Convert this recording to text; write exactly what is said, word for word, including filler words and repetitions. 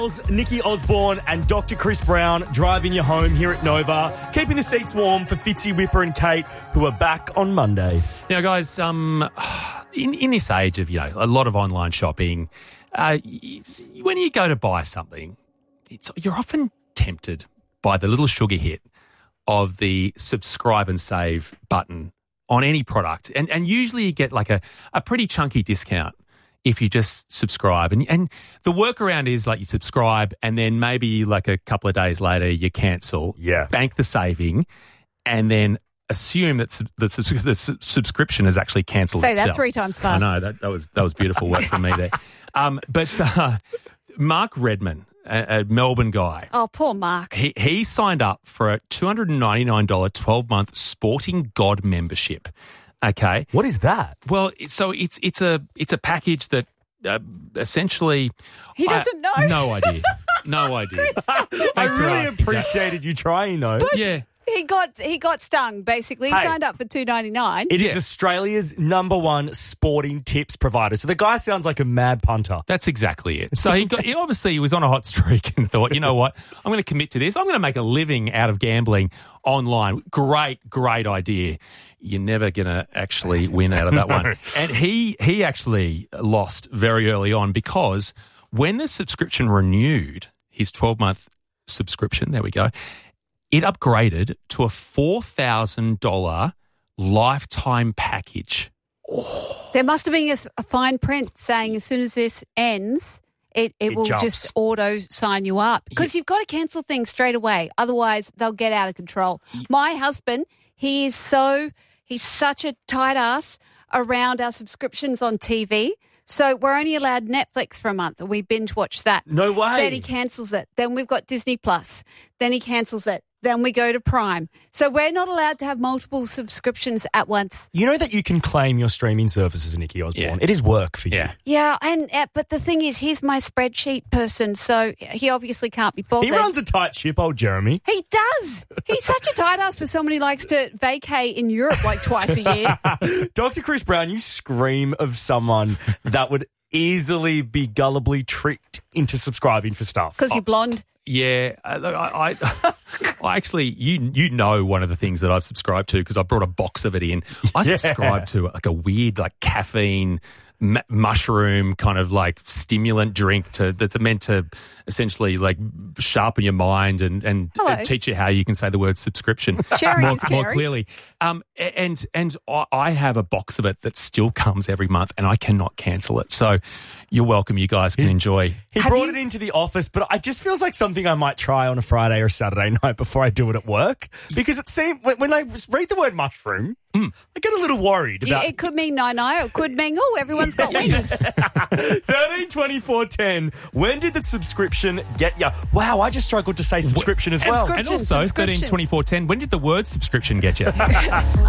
Nikki Osborne and Doctor Chris Brown driving you home here at Nova, keeping the seats warm for Fitzy, Whipper and Kate, who are back on Monday. Now, guys, um, in, in this age of, you know, a lot of online shopping, uh, when you go to buy something, it's, you're often tempted by the little sugar hit of the subscribe and save button on any product. And, and usually you get like a, a pretty chunky discount if you just subscribe. And and the workaround is like you subscribe and then maybe like a couple of days later you cancel, yeah. bank the saving, and then assume that the, the subscription has actually cancelled Say itself. that three times fast. I know, that, that was that was beautiful work from me there. Um, but uh, Mark Redman, a, a Melbourne guy. Oh, poor Mark. He, he signed up for a two hundred ninety-nine dollars twelve-month Sporting God membership. Okay. What is that? Well, it, so it's it's a it's a package that uh, essentially he doesn't I, know. No idea. No idea. I really appreciated you trying though. But yeah. He got he got stung, basically. He Hey, signed up for two ninety-nine. It Yeah. is Australia's number one sporting tips provider. So the guy sounds like a mad punter. That's exactly it. So he got he obviously he was on a hot streak and thought, you know what, I'm going to commit to this. I'm going to make a living out of gambling online. Great, great idea. You're never going to actually win out of that one. And he he actually lost very early on because when the subscription renewed, his twelve-month subscription, there we go, it upgraded to a four thousand dollars lifetime package. There must have been a, s- a fine print saying as soon as this ends, it, it, It will jumps. just auto sign you up. Because you've got to cancel things straight away. Otherwise, they'll get out of control. My husband, he is so, he's such a tight ass around our subscriptions on T V. So we're only allowed Netflix for a month and we binge watch that. No way. Then he cancels it. Then we've got Disney Plus. Then he cancels it. Then we go to Prime. So we're not allowed to have multiple subscriptions at once. You know that you can claim your streaming services, Nikki Osborne. Yeah. It is work for you. Yeah. Yeah, and uh, but the thing is, he's my spreadsheet person, so he obviously can't be bothered. He runs a tight ship, old Jeremy. He does. He's such a tight ass for someone who likes to vacay in Europe like twice a year. Doctor Chris Brown, you scream of someone that would easily be gullibly tricked into subscribing for stuff. Because you're blonde. Yeah, I, I, I, I actually, you you know one of the things that I've subscribed to because I brought a box of it in. I Yeah. subscribe to like a weird like caffeine m- mushroom kind of like stimulant drink to that's meant to essentially like sharpen your mind and and, Hello. and teach you how you can say the word subscription Sharing more, is more caring. clearly. Um, and and I- I have a box of it that still comes every month, and I cannot cancel it. So you're welcome. You guys can enjoy. He Have brought you- it into the office, but it just feels like something I might try on a Friday or Saturday night before I do it at work. Because it seemed, when, when I read the word mushroom, I get a little worried about It could mean nine-eye. It could mean, oh, everyone's got wings. thirteen twenty-four ten. When did the subscription get you? Wow, I just struggled to say subscription as well. Subscription. And also, subscription. thirteen twenty-four ten, when did the word subscription get you?